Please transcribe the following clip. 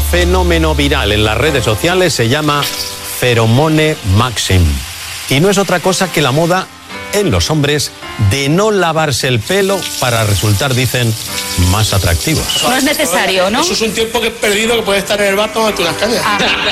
fenómeno viral en las redes sociales se llama Pheromone Maxim. Y no es otra cosa que la moda en los hombres de no lavarse el pelo para resultar, dicen, más atractivos. No es necesario, ¿no? Eso es un tiempo que he perdido que puede estar en el bar tomando unas cañas.